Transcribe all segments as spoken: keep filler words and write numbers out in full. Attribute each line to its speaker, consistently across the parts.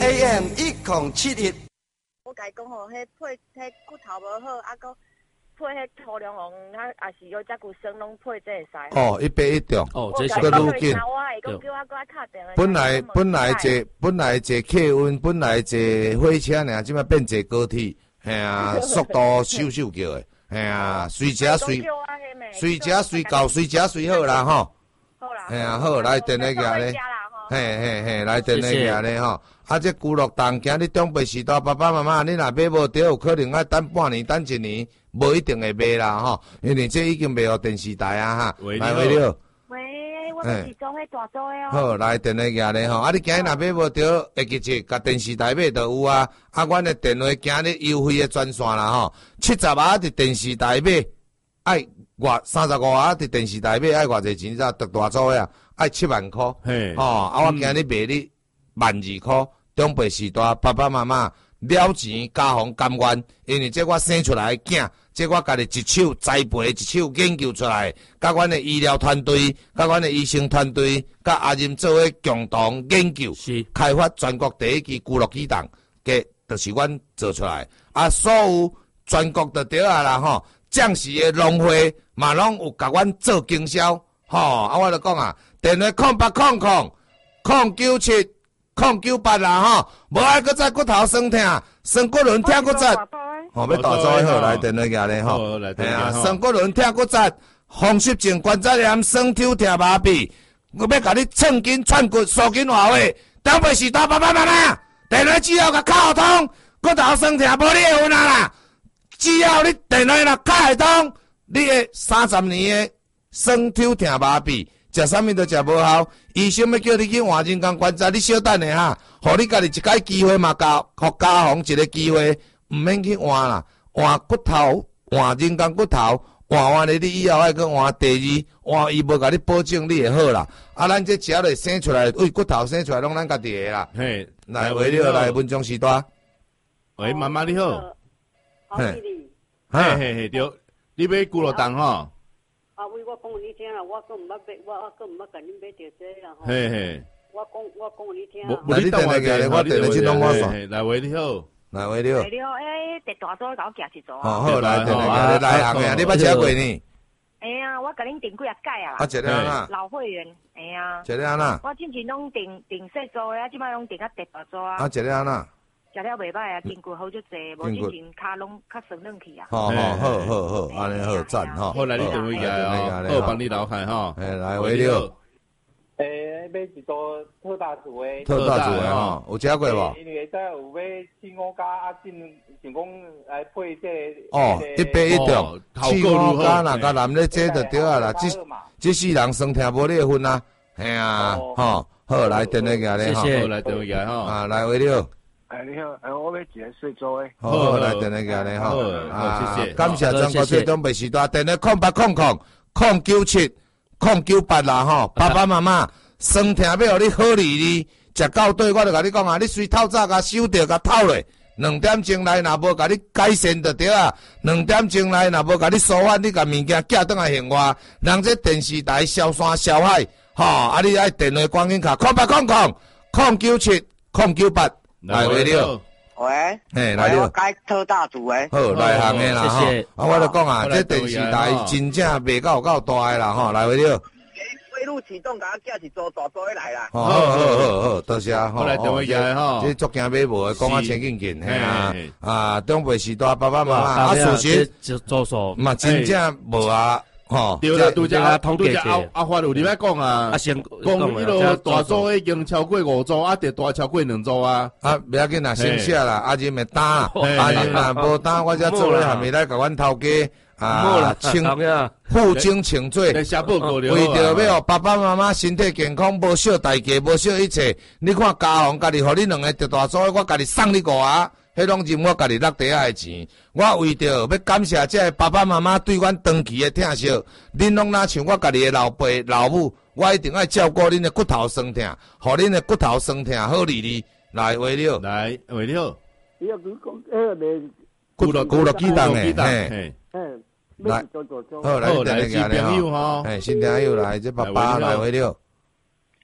Speaker 1: A M 一零七一。
Speaker 2: 我甲伊讲吼，迄配迄骨头无好，啊个配迄土良红，啊也是有遮骨酸拢配这会使。
Speaker 3: 哦，一杯一中。
Speaker 4: 哦，这是
Speaker 3: 个愈紧。本来本来坐本来坐客运，本来坐火车尔，即摆变坐高铁，嘿啊，速度咻咻叫的，嘿啊，随食随随食随到，随食随好啦吼。
Speaker 2: 好啦。
Speaker 3: 嘿啊，好，来电咧个咧。嘿嘿嘿，来电咧个咧吼。啊，这古乐东今日长辈时代，爸爸妈妈，你若买无着，有可能要等半年、等一年，无一定会买啦吼。因为这已经卖互电视台啊哈。来，喂了。
Speaker 2: 喂，我是做迄大做的哦。
Speaker 3: 好，来电话个咧吼，啊，你今日若买无着，会记者甲电视台买就有啊。啊，阮的电话今日优惠的专线啦吼，七十啊伫电视台买，爱偌三十五啊伫电视台买，爱偌济钱才得大做呀，爱七万块。嘿，哦，啊，我今日卖你万二块。长辈时代，爸爸妈妈了钱家防甘愿，因为这我生出来的囝，这我家己一手栽培、一手研究出来，甲阮的医疗团队、甲阮的医生团队、甲阿任做伙共同研究，开发全国第一支骨肉机动，嘅就是阮做出来。啊，所有全国就对啊啦吼，将士的农会嘛拢有甲阮做经销，吼、哦、啊，我就讲啊，电话空八空空空九七。零九八啦吼，无爱搁再骨头酸痛，酸骨轮痛骨折，吼要大做好来电话个咧吼，系啊，酸骨轮痛骨折，风湿症、关节炎、酸痛痛麻痹，我要甲你寸筋串骨、缩筋活血，长辈时代爸爸妈妈，电话只要甲敲通，骨头酸痛无你会烦啦，只要你电话若敲会通，你的三十年的酸痛痛麻痹。食啥物都食无效，医生要叫你去换人工关节，你小等下哈，互你家己一解机会嘛，教互家防一个机会，毋免去换啦，换骨头，换人工骨头，换完了你以后爱去换第二，换伊无甲你保证你会好啦。啊，咱这只要生出来，为骨头生出来拢咱家己的啦。嘿，来为了来文章时代。
Speaker 4: 喂，妈妈你好。
Speaker 2: 嘿，
Speaker 4: 嘿嘿嘿，对，你买骨肉蛋吼？
Speaker 5: 啊，为我讲你听啦，我更毋捌买，我我更毋捌甲恁买着这啦吼。
Speaker 4: 嘿嘿，
Speaker 5: 我讲我讲你听。
Speaker 3: 来，你电话过来，我电话去弄我算。
Speaker 4: 来，喂，你好。
Speaker 3: 来，喂，你好。
Speaker 2: 来了，诶，第大组甲我夹一组。
Speaker 3: 好好，来，电话过来，来行个，你捌吃过呢？
Speaker 2: 哎呀，我甲恁订几啊届啊啦。
Speaker 3: 啊，一个啊。
Speaker 2: 老会员，哎呀。
Speaker 3: 一个啊。
Speaker 2: 我之前拢订订细组的，啊，即摆拢订较第大组啊。
Speaker 3: 啊，一个啊。食
Speaker 2: 了袂歹啊，经过好足济，无之前骹拢较酸软去啊。
Speaker 3: 好好好好好，安尼好赞吼。
Speaker 4: 好来，你电话过来哦，好帮你留开吼。
Speaker 3: 哎，来喂你好。
Speaker 6: 诶，买一组特大组的。
Speaker 3: 特大组的吼，有食过无？
Speaker 6: 因为在有买青五加啊，进想讲来配这。
Speaker 3: 哦，一杯一中，青五加若甲男的这就对啊啦，这这世人酸痛无你分啊，系啊，吼，好来电话过来吼，
Speaker 4: 好来电话过来吼，
Speaker 3: 啊来喂你好。
Speaker 6: 哎，你好，哎，我要一个细组诶。
Speaker 3: 好，来电话过来吼，啊，感谢全国最长辈时代，电话空八空空空九七空九八啦吼，爸爸妈妈酸痛要互你好利利，食到对，我就甲你讲啊，你随透早甲收着甲透落，两点钟内若无甲你改善就对啊，两点钟内若无甲你疏发，你甲物件寄转来现外，人这电视台消山消海，吼，啊你爱电话赶紧卡空八空空空九七空九八。来喂你好，
Speaker 7: 喂，
Speaker 3: 嘿来了，
Speaker 7: 该特大组诶，
Speaker 3: 好来行诶啦
Speaker 4: 吼，
Speaker 3: 啊我就讲啊，这电视台真正卖到够大诶啦吼，来喂你好。
Speaker 7: 飞路启动，甲我寄一组大组诶来啦。
Speaker 3: 好好好好，多谢吼。
Speaker 4: 好来电话过来吼，
Speaker 3: 这足惊买无诶，讲啊前紧紧嘿啊啊，长辈时代爸爸妈妈啊，事实
Speaker 4: 就做数
Speaker 3: 嘛真正无啊。吼，
Speaker 4: 对啦，拄则啊，拄则啊啊法律你要讲啊，啊先讲迄落大组已经超过五组，啊，得大超过两组啊，
Speaker 3: 啊，不要紧啦，先写啦，阿仁咪打啦，阿仁若无打，我则做咧下面来甲阮头家啊，请负荆请罪，为着要爸爸妈妈身体健康，无少代价，无少一切，你看家防家己，互你两个得大组，我家己送你五啊。迄拢是我家己落地下诶钱，我为着要感谢这爸爸妈妈对阮长期诶疼惜，恁拢若像我家己诶老爸老母，我一定爱照顾恁诶骨头酸痛，互恁诶骨头酸痛好利利。来，喂你好，
Speaker 4: 来，喂你好，
Speaker 6: 你要讲迄个
Speaker 3: 骨肉骨肉机动诶，嘿，
Speaker 6: 嘿，
Speaker 3: 来，好来，
Speaker 4: 来新朋友吼，
Speaker 3: 嘿，新朋友来，这爸爸来，喂你好，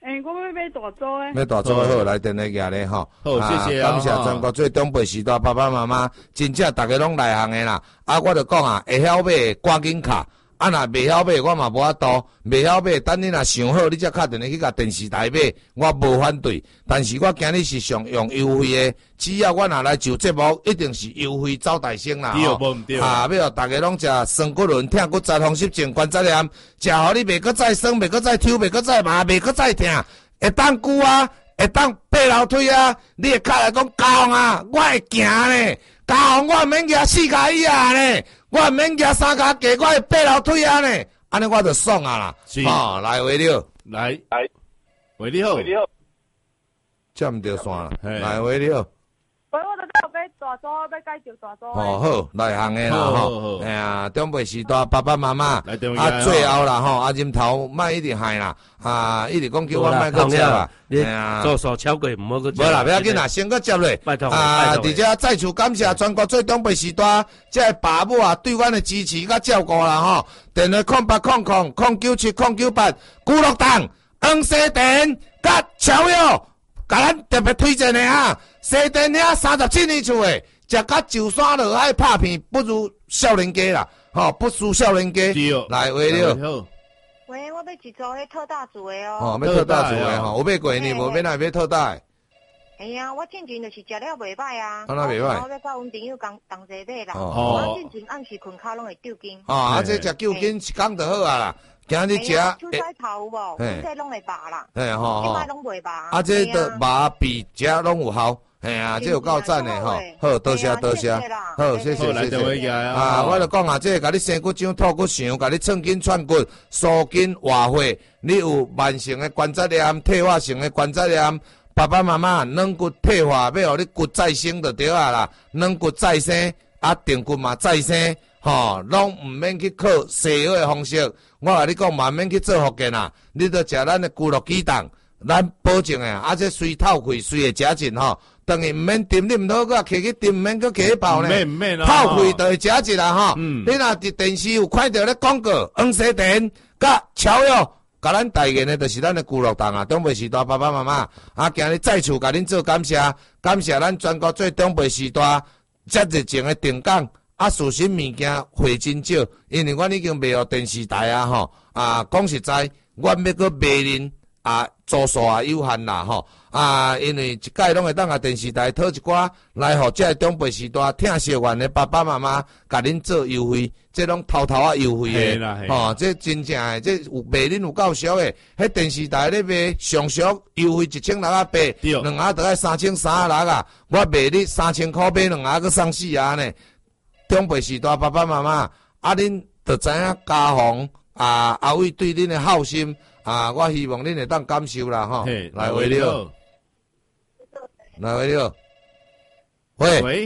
Speaker 8: 诶、欸，我要买大组诶。
Speaker 3: 要大组诶，好，来电话举咧吼。
Speaker 4: 好，谢谢啊。
Speaker 3: 感谢全国最长辈时代爸爸妈妈，真正大家拢内行诶啦。啊，我就讲啊，会晓买赶紧卡。啊，若袂晓买，我嘛无法度；袂晓买，等你若想好，你才敲电话去甲电视台买，我无反对。但是我今日是上用优惠诶，只要我若来就节目，一定是优惠招待性啦。
Speaker 4: 对，无毋对。
Speaker 3: 啊，要大家拢食酸骨轮、疼骨材、风湿症、关节炎，食互你袂阁再酸，袂阁再抽，袂阁再麻，袂阁再疼，会当久啊，会当爬楼梯啊。你会敲来讲高啊，我会行呢。高我免举四脚椅啊呢。我免举三脚架，我会爬楼梯啊呢，安尼我就爽啊啦。
Speaker 4: 是，
Speaker 3: 哦，来维了，
Speaker 4: 来来，维你好，
Speaker 6: 维你好，
Speaker 3: 接唔到线啦，来维了。
Speaker 8: 喂，我就要买大组，要介绍大组。
Speaker 3: 哦好，内行诶啦吼，哎呀，长辈时代爸爸妈妈，啊
Speaker 4: 最
Speaker 3: 后啦吼，啊rem头莫一直害啦，啊一直讲叫我莫搁接啦，
Speaker 9: 哎呀，做手超过唔好搁接。
Speaker 3: 无啦，不要紧啦，先搁接咧。
Speaker 9: 拜托，
Speaker 3: 啊，而且再次感谢全国最长辈时代，这爸母啊对阮诶支持甲照顾啦吼。电话空八空空空九七空九八，古乐档、黄西店甲超友，甲咱特别推荐诶啊。西店遐三十七年厝诶，食甲上山落海拍片，不如少年家啦，吼，不输少年家。来，喂了。
Speaker 2: 喂，我要一组迄特大组诶哦。
Speaker 3: 哦，要特大组诶吼，有买过呢，无买哪买特大诶。
Speaker 2: 哎呀，我进前就是食了袂歹啊。
Speaker 3: 啊，那袂歹。
Speaker 2: 我要甲阮朋友同同齐买啦。
Speaker 3: 哦。
Speaker 2: 我进前暗时困觉拢会丢筋。
Speaker 3: 哦，啊，这食救筋一工就好啊啦。今日食，
Speaker 2: 出菜头有无？出菜拢会拔啦。
Speaker 3: 嘿吼吼。
Speaker 2: 即摆拢袂拔。
Speaker 3: 啊，这个拔比食拢有效。嘿啊，这有够赞的吼，好，多谢多谢，好，谢谢谢谢。啊，我就讲啊，这甲你生骨掌、吐骨肠，甲你寸筋串骨、疏筋活血，你有慢性的关节炎、退化性的关节炎，爸爸妈妈软骨退化，要互你骨再生就对啊啦，软骨再生，啊，定骨嘛再生，吼，拢毋免去靠西药的方式，我甲你讲，嘛免去做福建啊，你着食咱的骨肉鸡蛋，咱保证诶，啊，这水透气，水会食进吼。当然毋免炖，你毋好搁摕去炖，毋免搁摕去爆呢。
Speaker 4: 免免啦，
Speaker 3: 泡开就会食一啦吼。嗯，你若伫电视有看到咧广告，黄西店甲超友，甲咱代言的就是咱的古乐档啊，长辈时代爸爸妈妈，啊，今日再次甲恁做感谢，感谢咱全国最长辈时代遮热情的定岗，啊，事实物件货真少，因为阮已经卖互电视台啊吼，啊，讲实在，阮要搁卖恁。啊，租数啊有限啦吼，啊，因为一届拢会当啊电视台讨一寡来互这长辈时代听小愿的爸爸妈妈，甲恁做优惠，这拢偷偷啊优惠的，吼，这真正的，这有卖恁有够俗的，迄电视台咧卖上俗优惠一千六啊八，两下得爱三千三啊六啊，我卖你三千块买两下搁送四下呢，长辈时代爸爸妈妈，啊恁着知影家访啊阿伟对恁的好心。啊！我希望恁会当感受啦，吼！来喂了，来喂了，喂
Speaker 4: 喂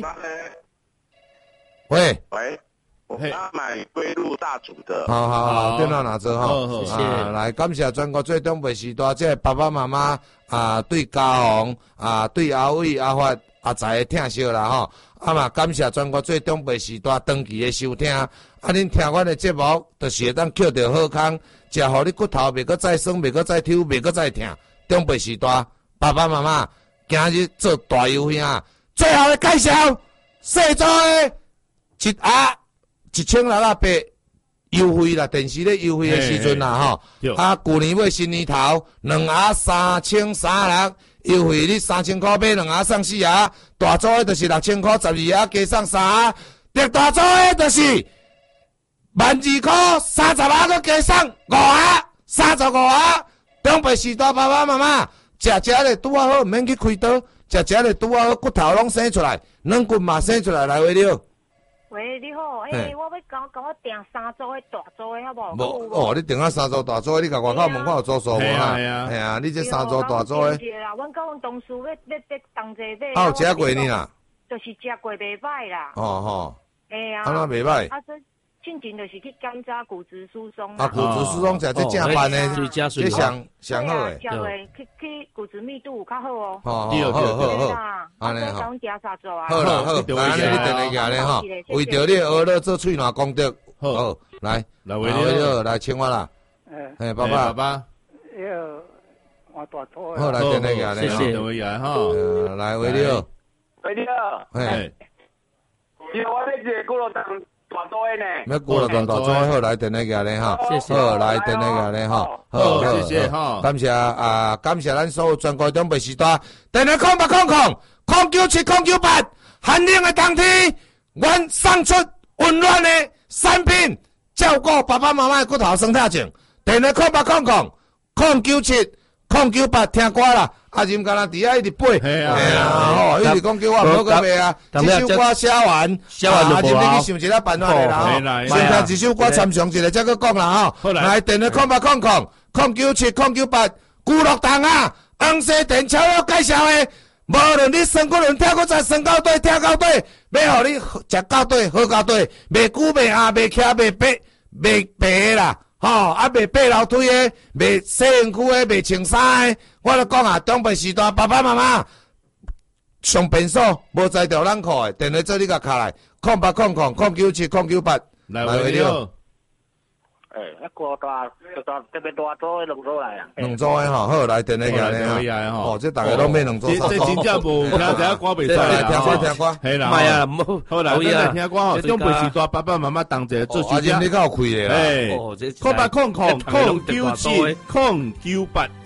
Speaker 3: 喂
Speaker 7: 喂，我刚买归路大组的，
Speaker 3: 好好好，电话拿着哈，谢谢。来感谢全国最长辈时代，这爸爸妈妈啊，对家访啊，对阿伟、阿发、阿财的疼惜啦，吼！啊嘛，感谢全国最长辈时代长期的收听，啊，恁听阮的节目，就是会当捡到好康。食互你骨头袂阁再酸，袂阁再抽，袂阁再疼。长辈时代，爸爸妈妈今日做大优惠啊！最后的介绍，细组的一盒一千六啊八优惠啦，电视咧优惠的时阵啦吼。啊，旧年尾新年头两盒三千三六优惠，你三千块买两盒送四盒，大组的就是六千块十二盒加送三盒，特大组的就是。万二块三十盒都加送五盒，三十五盒。长辈时代爸爸妈妈食食咧拄啊好，毋免去开刀，食食咧拄啊好，骨头拢生出来，软骨嘛生出来，来喂了。
Speaker 2: 喂，你好，诶，我要甲甲我订三组的大组的，好无？
Speaker 3: 无哦，你订啊三组大组的，你甲外口门口有做数无啦？系啊，系啊，你这三组大组的。
Speaker 2: 啦，阮甲阮同事要要要同齐买。
Speaker 3: 啊，有食过呢啦？
Speaker 2: 就是食过袂歹啦。
Speaker 3: 哦吼。
Speaker 2: 哎呀。
Speaker 3: 安怎袂歹？
Speaker 2: 进前就是去检查骨质疏松
Speaker 3: 啊，骨质疏松才最正办呢，最上上好诶。
Speaker 2: 对，去去骨质密度有较好哦。
Speaker 3: 好，好，好，好，安尼好。好啦，好，安尼你电话举咧吼，为着你儿乐做喙暖功德，好，来，来为了来请我啦。哎，爸爸，
Speaker 10: 爸爸。要
Speaker 6: 我大错。
Speaker 3: 好，来电话下咧，
Speaker 9: 谢谢
Speaker 4: 电话下哈。
Speaker 3: 来，维六，
Speaker 6: 维六，
Speaker 3: 嘿，
Speaker 6: 是我咧一个古罗当大组的呢。
Speaker 3: 要古罗当大组好，来电话下咧哈，
Speaker 9: 谢谢，
Speaker 3: 好，来电话下咧哈，
Speaker 4: 好，谢谢哈，
Speaker 3: 感谢啊，感谢咱所有全国中北时代，电话空八空空空九七空九八，寒冷的冬天，阮送出温暖的产品，照顾爸爸妈妈的骨头生态症，电话空八空空空九七空九八，听歌啦。阿任敢若伫遐一直背，
Speaker 4: 嘿啊，
Speaker 3: 吼，一直讲叫我唔好个背啊。这首歌写完，
Speaker 9: 写完就无啊。
Speaker 3: 阿任你去想一个办法来啦，吼。先听一首歌参详一下，再去讲啦，吼。来，电话空八空空空九七空九八，古乐堂啊，红色电超要介绍的，无论你升过轮跳过再升到底，跳到底，要互你食到底，好到底，袂久袂下，袂徛袂白，袂白啦。吼、哦，啊，卖爬楼梯的，卖洗身躯的，卖穿衫的，我咧讲啊，中北时代爸爸妈妈上便所无在条咱裤的，电话做你甲卡来，空八空空空九七空九八，
Speaker 4: 来回了。
Speaker 6: 诶，一个大大特别大组的两组来啊。
Speaker 3: 两组的吼，好来电话下咧哈。哦，这大家拢买两组。
Speaker 4: 这真正无听一下歌袂使啦。
Speaker 3: 听歌听歌，
Speaker 4: 系啦。
Speaker 9: 唔系啊，唔好。
Speaker 4: 好啦，咱来听歌吼，中北时代爸爸妈妈同齐做主家。
Speaker 3: 阿你够开的啦。
Speaker 4: 诶，空八空空空九七空九八。